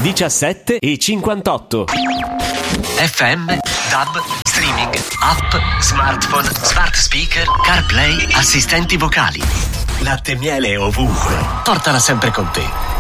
17 e 58. FM, DAB, streaming, app, smartphone, smart speaker, CarPlay, assistenti vocali. Latte e miele ovunque. Portala sempre con te.